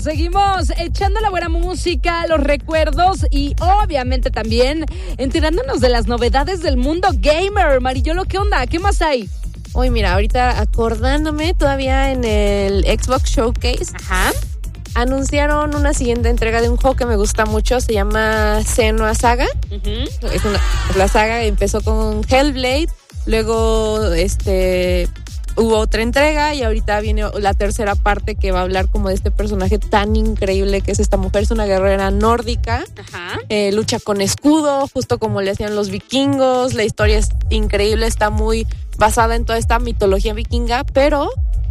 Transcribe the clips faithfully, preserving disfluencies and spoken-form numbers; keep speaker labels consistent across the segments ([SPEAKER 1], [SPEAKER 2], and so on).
[SPEAKER 1] seguimos echando la buena música, los recuerdos y obviamente también enterándonos de las novedades del mundo gamer. Marillolo, ¿qué onda? ¿Qué más hay?
[SPEAKER 2] Uy, mira, ahorita acordándome, todavía en el Xbox Showcase,
[SPEAKER 1] Ajá.
[SPEAKER 2] anunciaron una siguiente entrega de un juego que me gusta mucho, se llama Senua Saga.
[SPEAKER 1] Uh-huh.
[SPEAKER 2] Es una, la saga empezó con Hellblade, luego este hubo otra entrega y ahorita viene la tercera parte que va a hablar como de este personaje tan increíble que es esta mujer. Es una guerrera nórdica.
[SPEAKER 1] Ajá.
[SPEAKER 2] Eh, lucha con escudo, justo como le hacían los vikingos. La historia es increíble, está muy basada en toda esta mitología vikinga, pero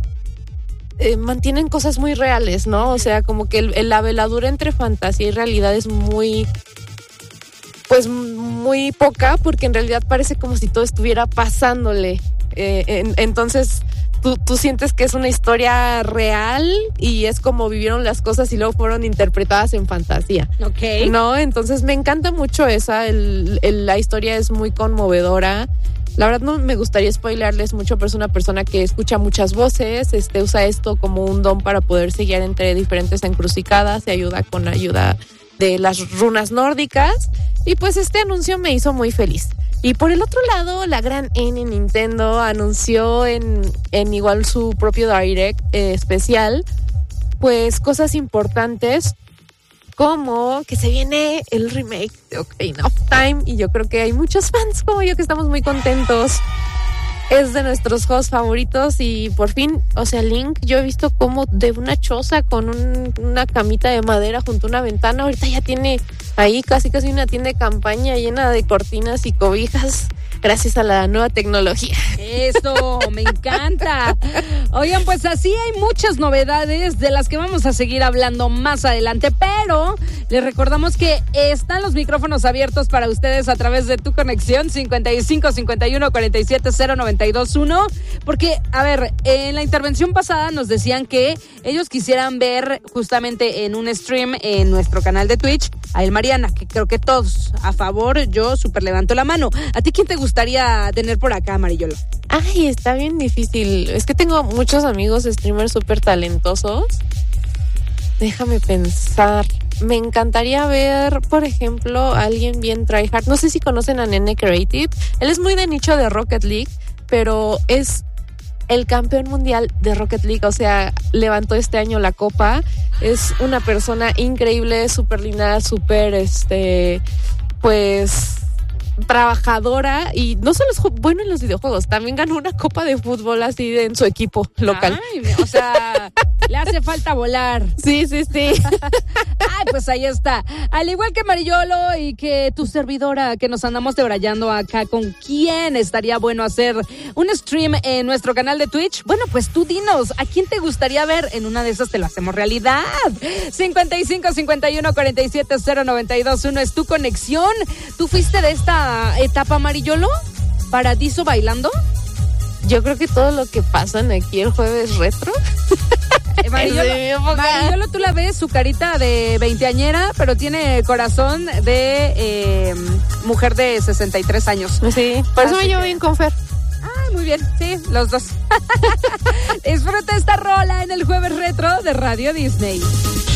[SPEAKER 2] eh, mantienen cosas muy reales, ¿no? O sea, como que el, el, la veladura entre fantasía y realidad es muy, pues muy poca, porque en realidad parece como si todo estuviera pasándole. Eh, en, entonces tú, tú sientes que es una historia real y es como vivieron las cosas y luego fueron interpretadas en fantasía.
[SPEAKER 1] Ok.
[SPEAKER 2] No, entonces me encanta mucho esa, el, el, la historia es muy conmovedora. La verdad no me gustaría spoilearles mucho, pero es una persona que escucha muchas voces, este usa esto como un don para poderse guiar entre diferentes encrucijadas y ayuda con ayuda de las runas nórdicas. Y pues este anuncio me hizo muy feliz. Y por el otro lado, la gran N, Nintendo, anunció en, en igual su propio Direct eh, especial, pues cosas importantes como que se viene el remake de Ocarina of Time y yo creo que hay muchos fans como yo que estamos muy contentos. Es de nuestros juegos favoritos y por fin, o sea, Link, yo he visto como de una choza con un, una camita de madera junto a una ventana, ahorita ya tiene ahí casi casi una tienda de campaña llena de cortinas y cobijas gracias a la nueva tecnología.
[SPEAKER 1] Eso, me encanta. Oigan, pues así hay muchas novedades de las que vamos a seguir hablando más adelante, pero les recordamos que están los micrófonos abiertos para ustedes a través de tu conexión cincuenta y cinco cincuenta y uno cuarenta y siete cero noventa y dos uno, porque, a ver, en la intervención pasada nos decían que ellos quisieran ver justamente en un stream en nuestro canal de Twitch a El Mariana, que creo que todos a favor, yo súper levanto la mano. ¿A ti quién te gustaría tener por acá, Marillolo?
[SPEAKER 2] Ay, está bien difícil. Es que tengo muchos amigos streamers súper talentosos. Déjame pensar. Me encantaría ver, por ejemplo, a alguien bien tryhard. No sé si conocen a Nene Creative. Él es muy de nicho de Rocket League, pero es el campeón mundial de Rocket League. O sea, levantó este año la copa. Es una persona increíble, súper linda, súper, este, pues, trabajadora y no solo es bueno en los videojuegos, también ganó una copa de fútbol así de, en su equipo local.
[SPEAKER 1] Ay, o sea, le hace falta volar.
[SPEAKER 2] Sí, sí, sí.
[SPEAKER 1] Ay, pues ahí está. Al igual que Marillolo y que tu servidora, que nos andamos debrayando acá, ¿con quién estaría bueno hacer un stream en nuestro canal de Twitch? Bueno, pues tú dinos, ¿a quién te gustaría ver? En una de esas te lo hacemos realidad. cincuenta y cinco cincuenta y uno cuarenta y siete cero noventa y dos uno es tu conexión. ¿Tú fuiste de esta etapa, Marillolo? ¿Paradiso bailando?
[SPEAKER 2] Yo creo que todo lo que pasan aquí el jueves retro.
[SPEAKER 1] Eh, Marillolo, Marillolo, tú la ves, su carita de veinteañera, pero tiene corazón de eh, mujer de sesenta y tres años.
[SPEAKER 2] Sí, por eso
[SPEAKER 1] Así
[SPEAKER 2] me llevo
[SPEAKER 1] que...
[SPEAKER 2] bien con Fer.
[SPEAKER 1] Ah, muy bien, sí, los dos. Disfruta esta rola en el jueves retro de Radio Disney.